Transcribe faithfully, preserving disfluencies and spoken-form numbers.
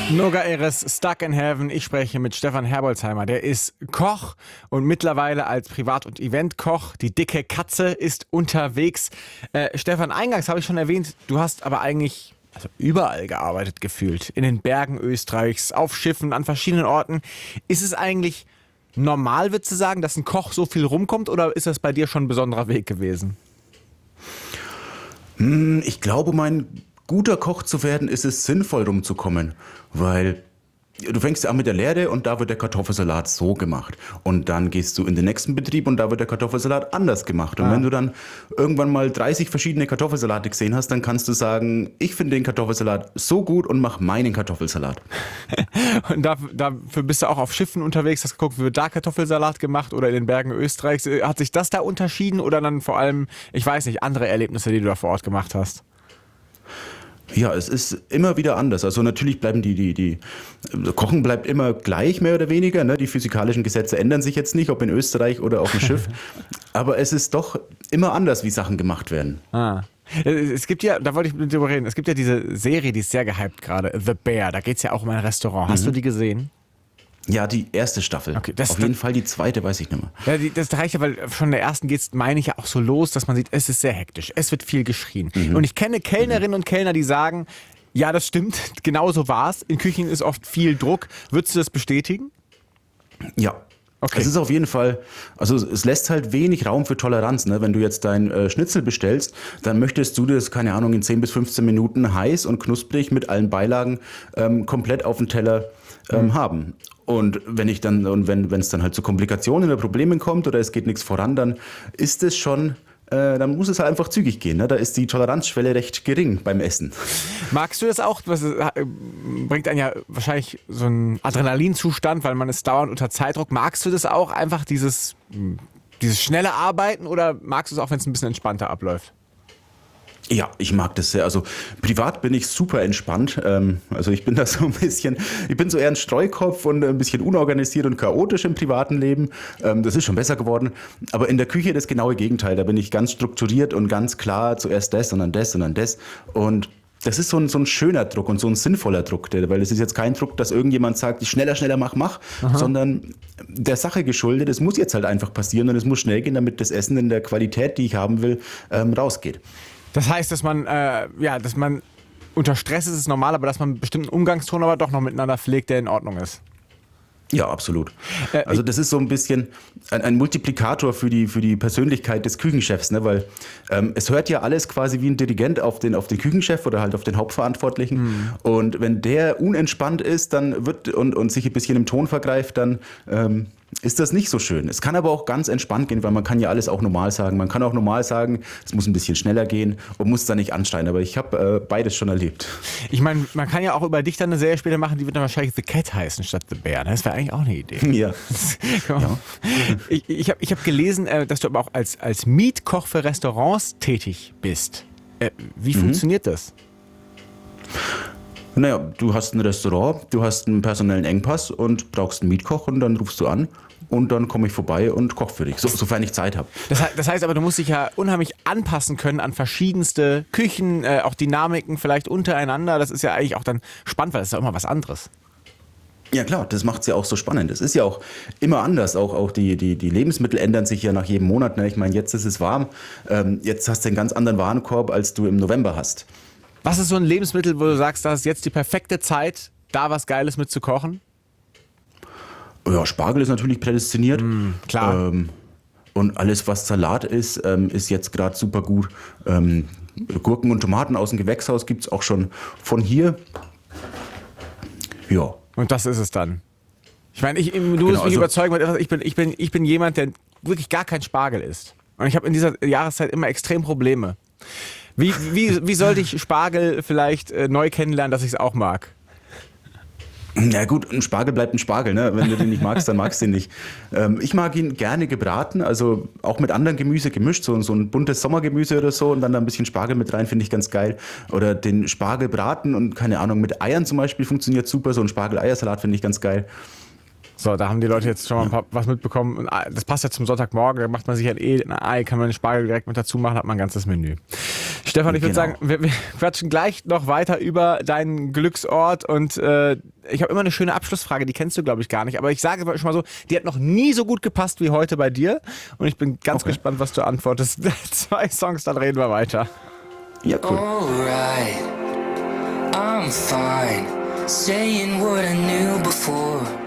Noga Eres, Stuck in Heaven. Ich spreche mit Stefan Herbolzheimer. Der ist Koch und mittlerweile als Privat- und Eventkoch. Die dicke Katze ist unterwegs. Äh, Stefan, eingangs habe ich schon erwähnt, du hast aber eigentlich also überall gearbeitet gefühlt. In den Bergen Österreichs, auf Schiffen, an verschiedenen Orten. Ist es eigentlich normal, würdest du sagen, dass ein Koch so viel rumkommt oder ist das bei dir schon ein besonderer Weg gewesen? Ich glaube, mein guter Koch zu werden, ist es sinnvoll rumzukommen, weil du fängst ja an mit der Lehre und da wird der Kartoffelsalat so gemacht und dann gehst du in den nächsten Betrieb und da wird der Kartoffelsalat anders gemacht und ah. wenn du dann irgendwann mal dreißig verschiedene Kartoffelsalate gesehen hast, dann kannst du sagen, ich finde den Kartoffelsalat so gut und mach meinen Kartoffelsalat. Und dafür, dafür bist du auch auf Schiffen unterwegs, hast geguckt, wie wird da Kartoffelsalat gemacht oder in den Bergen Österreichs. Hat sich das da unterschieden oder dann vor allem, ich weiß nicht, andere Erlebnisse, die du da vor Ort gemacht hast? Ja, es ist immer wieder anders. Also natürlich bleiben die, die, die, Kochen bleibt immer gleich, mehr oder weniger. Ne? Die physikalischen Gesetze ändern sich jetzt nicht, ob in Österreich oder auf dem Schiff. Aber es ist doch immer anders, wie Sachen gemacht werden. Ah. Es gibt ja, da wollte ich mit dir reden, es gibt ja diese Serie, die ist sehr gehypt gerade, The Bear. Da geht es ja auch um ein Restaurant. Hast mhm. du die gesehen? Ja, die erste Staffel. Okay, das, Auf jeden das, Fall die zweite, weiß ich nicht mehr. Ja, die, das reicht ja, weil schon in der ersten geht es, meine ich, ja auch so los, dass man sieht, es ist sehr hektisch, es wird viel geschrien. Mhm. Und ich kenne Kellnerinnen mhm. und Kellner, die sagen, ja, das stimmt, genau so war es. In Küchen ist oft viel Druck. Würdest du das bestätigen? Ja. Okay. Es ist auf jeden Fall, also es lässt halt wenig Raum für Toleranz. Ne? Wenn du jetzt dein äh, Schnitzel bestellst, dann möchtest du das, keine Ahnung, in zehn bis fünfzehn Minuten heiß und knusprig mit allen Beilagen ähm, komplett auf dem Teller ähm, mhm. haben. Und wenn ich dann, und wenn wenn es dann halt zu Komplikationen oder Problemen kommt oder es geht nichts voran, dann ist es schon, äh, dann muss es halt einfach zügig gehen. Ne? Da ist die Toleranzschwelle recht gering beim Essen. Magst du das auch? Das bringt einen ja wahrscheinlich so einen Adrenalinzustand, weil man ist dauernd unter Zeitdruck. Magst du das auch, einfach dieses, dieses schnelle Arbeiten oder magst du es auch, wenn es ein bisschen entspannter abläuft? Ja, ich mag das sehr. Also privat bin ich super entspannt. Ähm, also ich bin da so ein bisschen, ich bin so eher ein Streukopf und ein bisschen unorganisiert und chaotisch im privaten Leben. Ähm, das ist schon besser geworden. Aber in der Küche das genaue Gegenteil. Da bin ich ganz strukturiert und ganz klar, zuerst das und dann das und dann das. Und das ist so ein, so ein schöner Druck und so ein sinnvoller Druck, weil es ist jetzt kein Druck, dass irgendjemand sagt, schneller, schneller, mach, mach, Aha. sondern der Sache geschuldet, es muss jetzt halt einfach passieren und es muss schnell gehen, damit das Essen in der Qualität, die ich haben will, ähm, rausgeht. Das heißt, dass man, äh, ja, dass man unter Stress ist es normal, aber dass man einen bestimmten Umgangston aber doch noch miteinander pflegt, der in Ordnung ist. Ja, absolut. Äh, also das ist so ein bisschen ein, ein Multiplikator für die, für die Persönlichkeit des Küchenchefs, ne? Weil ähm, es hört ja alles quasi wie ein Dirigent auf den, auf den Küchenchef oder halt auf den Hauptverantwortlichen. Mhm. Und wenn der unentspannt ist dann wird und, und sich ein bisschen im Ton vergreift, dann ähm, ist das nicht so schön. Es kann aber auch ganz entspannt gehen, weil man kann ja alles auch normal sagen. Man kann auch normal sagen, es muss ein bisschen schneller gehen und muss da nicht ansteigen. Aber ich habe äh, beides schon erlebt. Ich meine, man kann ja auch über dich dann eine Serie später machen, die wird dann wahrscheinlich The Cat heißen statt The Bear. Das wäre eigentlich auch eine Idee. Ja. ja. Ich, ich habe ich hab gelesen, dass du aber auch als, als Mietkoch für Restaurants tätig bist. Äh, wie mhm. funktioniert das? Naja, du hast ein Restaurant, du hast einen personellen Engpass und brauchst einen Mietkoch und dann rufst du an und dann komme ich vorbei und koche für dich, so, sofern ich Zeit habe. Das, das heißt aber, du musst dich ja unheimlich anpassen können an verschiedenste Küchen, äh, auch Dynamiken vielleicht untereinander. Das ist ja eigentlich auch dann spannend, weil das ist ja immer was anderes. Ja klar, das macht es ja auch so spannend. Es ist ja auch immer anders. Auch, auch die, die, die Lebensmittel ändern sich ja nach jedem Monat. Ne? Ich meine, jetzt ist es warm. Ähm, jetzt hast du einen ganz anderen Warenkorb, als du im November hast. Was ist so ein Lebensmittel, wo du sagst, das ist jetzt die perfekte Zeit, da was Geiles mit zu kochen? Ja, Spargel ist natürlich prädestiniert. Mm, klar. Ähm, und alles, was Salat ist, ähm, ist jetzt gerade super gut. Ähm, Gurken und Tomaten aus dem Gewächshaus gibt es auch schon von hier. Ja. Und das ist es dann. Ich meine, ich, du musst genau, mich also überzeugen, weil ich bin, ich, bin, ich bin jemand, der wirklich gar kein Spargel isst. Und ich habe in dieser Jahreszeit immer extrem Probleme. Wie, wie, wie sollte ich Spargel vielleicht äh, neu kennenlernen, dass ich es auch mag? Ja gut, ein Spargel bleibt ein Spargel, ne? Wenn du den nicht magst, dann magst du ihn nicht. Ähm, ich mag ihn gerne gebraten, also auch mit anderen Gemüse gemischt, so, so ein buntes Sommergemüse oder so und dann da ein bisschen Spargel mit rein, finde ich ganz geil. Oder den Spargel braten und keine Ahnung, mit Eiern zum Beispiel funktioniert super, so ein Spargel-Eiersalat finde ich ganz geil. So, da haben die Leute jetzt schon mal ein paar, was mitbekommen. Und das passt ja zum Sonntagmorgen, da macht man sich halt eh ein Ei, kann man den Spargel direkt mit dazu machen, hat man ein ganzes Menü. Stefan, ich würde Genau. sagen, wir, wir quatschen gleich noch weiter über deinen Glücksort und äh, ich habe immer eine schöne Abschlussfrage, die kennst du, glaube ich, gar nicht. Aber ich sage schon mal so, die hat noch nie so gut gepasst wie heute bei dir und ich bin ganz Okay. gespannt, was du antwortest. Zwei Songs, dann reden wir weiter. Ja, cool. Alright, I'm fine, saying what I knew before.